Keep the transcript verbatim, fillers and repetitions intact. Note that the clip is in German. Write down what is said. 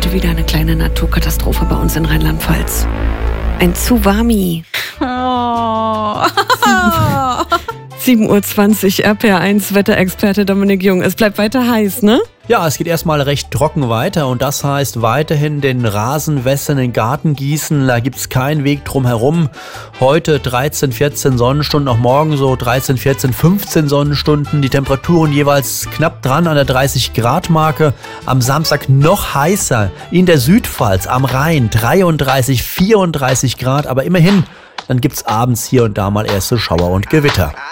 heute wieder eine kleine Naturkatastrophe bei uns in Rheinland-Pfalz. Ein Tsunami. Oh. sieben Uhr zwanzig, R P R eins Wetterexperte Dominik Jung. Es bleibt weiter heiß, ne? Ja, es geht erstmal recht trocken weiter und das heißt weiterhin den Rasen wässern, den Garten gießen, da gibt's keinen Weg drum herum. Heute dreizehn, vierzehn Sonnenstunden, auch morgen so dreizehn, vierzehn, fünfzehn Sonnenstunden. Die Temperaturen jeweils knapp dran an der dreißig Grad Marke. Am Samstag noch heißer in der Südpfalz, am Rhein dreiunddreißig, vierunddreißig Grad, aber immerhin, dann gibt's abends hier und da mal erste Schauer und Gewitter.